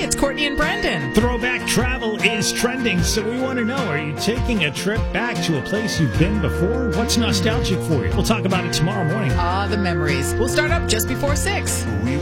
It's Courtney and Brandon. Throwback travel is trending, so we want to know, are you taking a trip back to a place you've been before? What's nostalgic for you? We'll talk about it tomorrow morning. The memories. We'll start up just before 6.